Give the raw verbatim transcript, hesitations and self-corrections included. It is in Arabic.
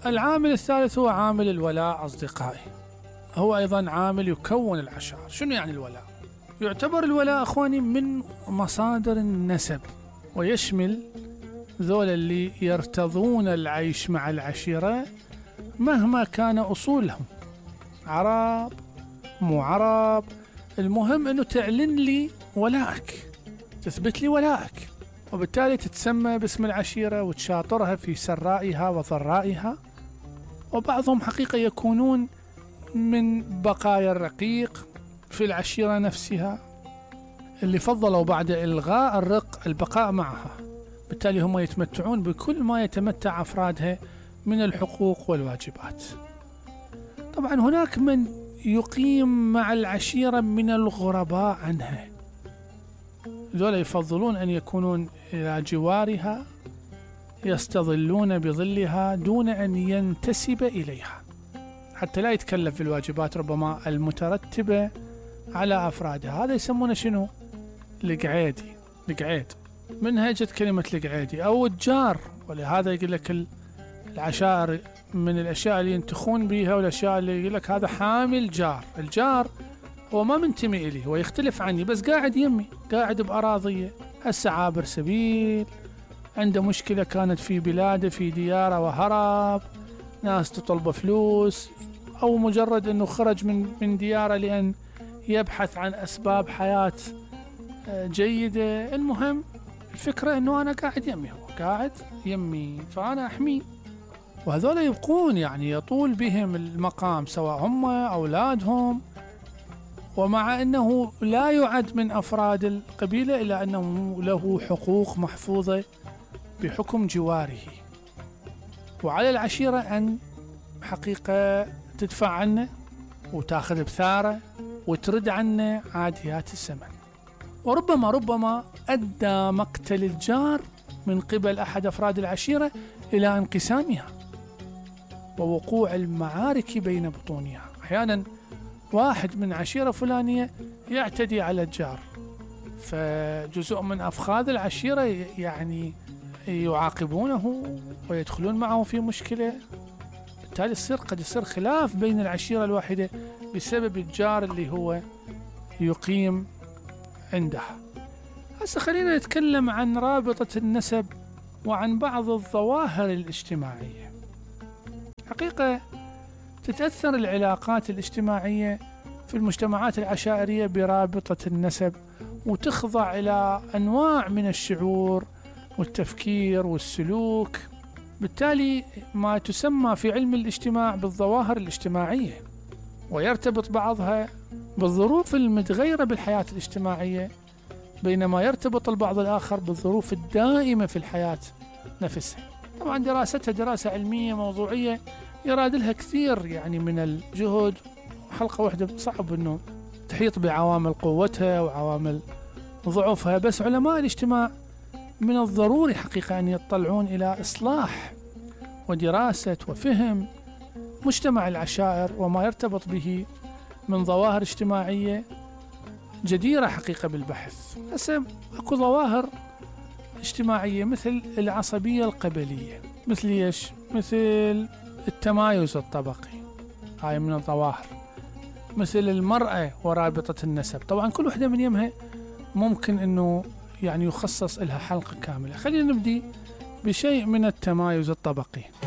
العامل الثالث هو عامل الولاء أصدقائي، هو أيضا عامل يكون العشائر. شنو يعني الولاء؟ يعتبر الولاء أخواني من مصادر النسب، ويشمل ذول اللي يرتضون العيش مع العشيرة مهما كان أصولهم، عرب مو عرب، المهم أنه تعلن لي ولائك، تثبت لي ولائك، وبالتالي تتسمى باسم العشيرة وتشاطرها في سرائها وضرائها. وبعضهم حقيقة يكونون من بقايا الرقيق في العشيرة نفسها اللي فضلوا بعد إلغاء الرق البقاء معها، بالتالي هم يتمتعون بكل ما يتمتع أفرادها من الحقوق والواجبات. طبعا هناك من يقيم مع العشيرة من الغرباء عنها، ذولا يفضلون أن يكونون إلى جوارها يستظلون بظلها دون أن ينتسب إليها، حتى لا يتكلف في الواجبات ربما المترتبة على أفرادها. هذا يسمونه شنو؟ القعيدي، القعيد، منها جت كلمة القعيدي أو الجار. ولهذا يقول لك العشائر من الأشياء اللي ينتخون بها والأشياء اللي يقول لك هذا حامل جار. الجار هو ما منتمي إلي، هو يختلف عني بس قاعد يمي، قاعد بأراضية، هسه عابر سبيل، عنده مشكلة كانت في بلاده في دياره وهرب، ناس تطلب فلوس، أو مجرد أنه خرج من من دياره لأن يبحث عن أسباب حياة جيدة. المهم الفكرة أنه أنا قاعد يمي، هو قاعد يمي فأنا أحميه. وهذول يبقون يعني يطول بهم المقام سواء هم أولادهم، ومع أنه لا يعد من أفراد القبيلة إلا أنه له حقوق محفوظة بحكم جواره. وعلى العشيرة أن حقيقة تدفع عنه وتأخذ بثاره وترد عنه عاديات الزمن. وربما ربما أدى مقتل الجار من قبل أحد أفراد العشيرة إلى انقسامها ووقوع المعارك بين بطونها. أحيانا واحد من عشيرة فلانية يعتدي على الجار، فجزء من أفراد العشيرة يعني يعاقبونه ويدخلون معه في مشكلة، بالتالي يصير قد يصير خلاف بين العشيرة الواحدة بسبب الجار اللي هو يقيم عندها. هسه خلينا نتكلم عن رابطة النسب وعن بعض الظواهر الاجتماعية. حقيقة تتأثر العلاقات الاجتماعية في المجتمعات العشائرية برابطة النسب، وتخضع إلى أنواع من الشعور والتفكير والسلوك، بالتالي ما تسمى في علم الاجتماع بالظواهر الاجتماعية، ويرتبط بعضها بالظروف المتغيرة بالحياة الاجتماعية، بينما يرتبط البعض الآخر بالظروف الدائمة في الحياة نفسها. طبعا دراستها دراسة علمية موضوعية يراد لها كثير يعني من الجهد، حلقة واحدة صعب أنه تحيط بعوامل قوتها وعوامل ضعفها، بس علماء الاجتماع من الضروري حقيقة أن يطلعون إلى إصلاح ودراسة وفهم مجتمع العشائر وما يرتبط به من ظواهر اجتماعية جديرة حقيقة بالبحث. هسه أكو ظواهر اجتماعية مثل العصبية القبلية، مثل إيش؟ مثل التمايز الطبقي، هاي من الظواهر، مثل المرأة ورابطة النسب. طبعا كل واحدة من يمها ممكن أنه يعني يخصص لها حلقة كاملة. خلينا نبدي بشيء من التمايز الطبقي.